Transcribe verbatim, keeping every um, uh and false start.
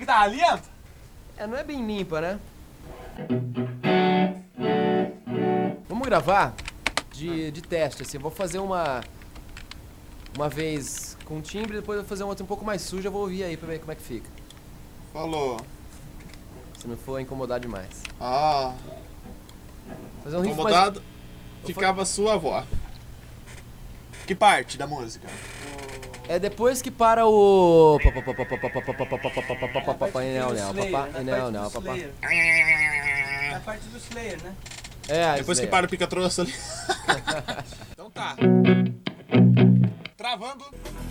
tá limpa? É, não é bem limpa, né? Vamos gravar de, de teste, assim. Eu vou fazer uma... Uma vez com timbre, depois eu vou fazer uma outra um pouco mais suja. Eu vou ouvir aí pra ver como é que fica. Falou. Se não for incomodar demais. Ah, Fazer um riff mais... incomodado ficava sua avó. Que parte da música? É depois que para o... Não, não, papá. Não, não, papá. É a parte do Slayer, né? É, Depois que para o pica-troço ali. Então tá. Travando.